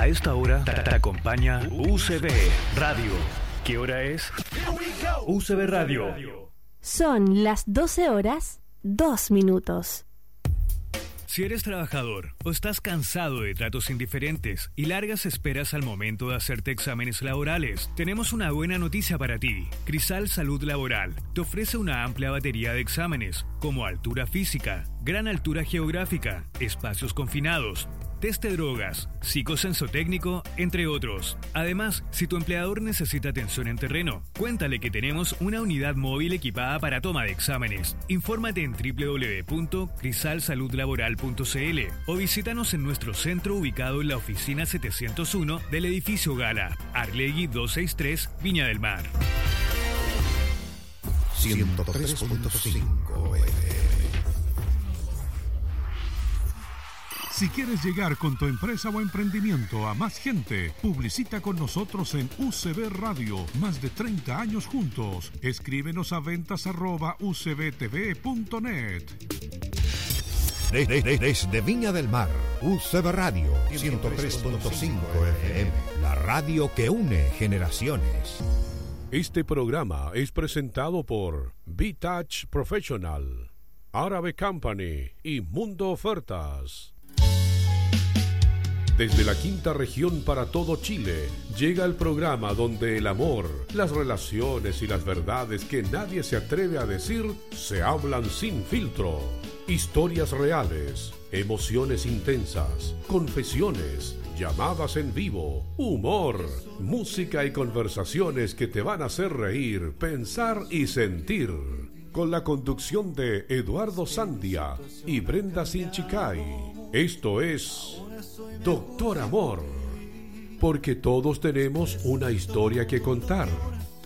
A esta hora te acompaña UCB Radio. ¿Qué hora es? UCB Radio. Son las 12 horas, 2 minutos. Si eres trabajador o estás cansado de tratos indiferentes y largas esperas al momento de hacerte exámenes laborales, tenemos una buena noticia para ti. Crisal Salud Laboral te ofrece una amplia batería de exámenes, como altura física, gran altura geográfica, espacios confinados, test de drogas, psicosensotécnico, entre otros. Además, si tu empleador necesita atención en terreno, cuéntale que tenemos una unidad móvil equipada para toma de exámenes. Infórmate en www.crisalsaludlaboral.cl o visítanos en nuestro centro ubicado en la oficina 701 del edificio Gala, Arlegui 263, Viña del Mar. 103.5 FM. Si quieres llegar con tu empresa o emprendimiento a más gente, publicita con nosotros en UCB Radio. Más de 30 años juntos. Escríbenos a ventas@ucbtv.net. Desde Viña del Mar, UCB Radio 103.5 FM. La radio que une generaciones. Este programa es presentado por B-Touch Professional, Árabe Company y Mundo Ofertas. Desde la quinta región para todo Chile, llega el programa donde el amor, las relaciones y las verdades que nadie se atreve a decir se hablan sin filtro. Historias reales, emociones intensas, confesiones, llamadas en vivo, humor, música y conversaciones que te van a hacer reír, pensar y sentir. Con la conducción de Eduardo Sandia y Brenda Sinchicay. Esto es Doctor Amor, porque todos tenemos una historia que contar